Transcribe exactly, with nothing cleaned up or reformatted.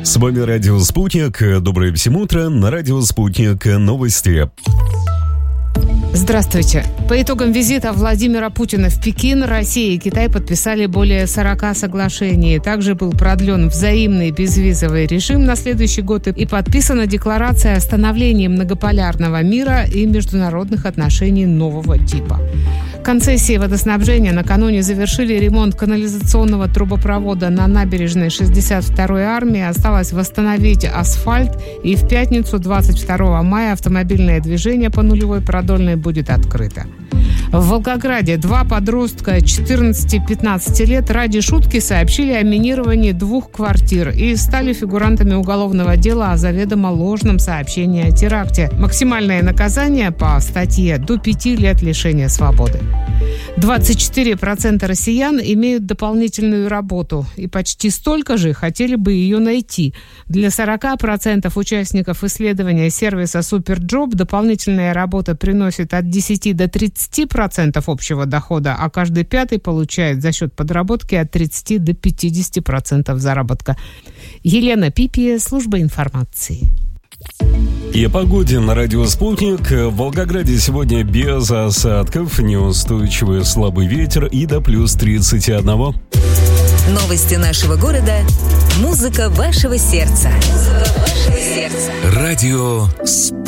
С вами Радио Спутник. Доброе всем утро. На Радио Спутник новости. Здравствуйте. По итогам визита Владимира Путина в Пекин, Россия и Китай подписали более сорока соглашений. Также был продлен взаимный безвизовый режим на следующий год и подписана декларация о становлении многополярного мира и международных отношений нового типа. Концессии водоснабжения накануне завершили ремонт канализационного трубопровода на набережной шестьдесят второй армии. Осталось восстановить асфальт, и в пятницу, двадцать второго мая, автомобильное движение по нулевой продольной будет открыто. В Волгограде два подростка четырнадцати-пятнадцати лет ради шутки сообщили о минировании двух квартир и стали фигурантами уголовного дела о заведомо ложном сообщении о теракте. Максимальное наказание по статье до пяти лет лишения свободы. двадцать четыре процента россиян имеют дополнительную работу, и почти столько же хотели бы ее найти. Для сорока процентов участников исследования сервиса Суперджоп дополнительная работа приносит от десяти до тридцати процентов общего дохода, а каждый пятый получает за счет подработки от тридцати до пятидесяти процентов заработка. Елена Пипия, служба информации. И о погоде на Радио Спутник. В Волгограде сегодня без осадков, неустойчивый слабый ветер и до плюс тридцати одного. Новости нашего города. Музыка вашего сердца. Музыка вашего сердца. Радио Спутник.